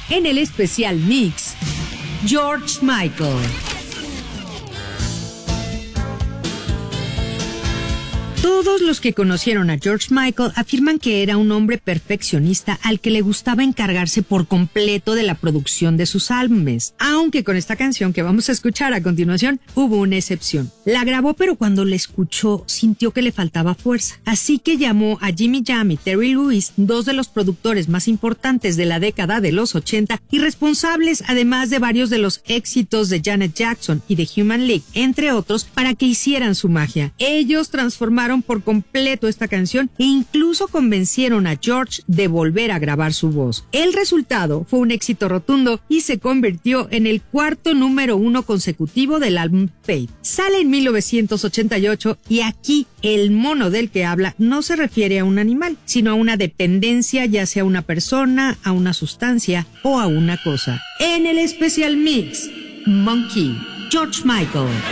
En el especial mix, George Michael. Todos los que conocieron a George Michael afirman que era un hombre perfeccionista al que le gustaba encargarse por completo de la producción de sus álbumes, aunque con esta canción que vamos a escuchar a continuación hubo una excepción. La grabó, pero cuando la escuchó sintió que le faltaba fuerza, así que llamó a Jimmy Jam y Terry Lewis, dos de los productores más importantes de la década de los 80 y responsables además de varios de los éxitos de Janet Jackson y de Human League, entre otros, para que hicieran su magia. Ellos transformaron por completo esta canción e incluso convencieron a George de volver a grabar su voz. El resultado fue un éxito rotundo y se convirtió en el cuarto número 1 consecutivo del álbum Faith. Sale en 1988 y aquí el mono del que habla no se refiere a un animal, sino a una dependencia, ya sea una persona, a una sustancia o a una cosa. En el especial mix, Monkey, George Michael.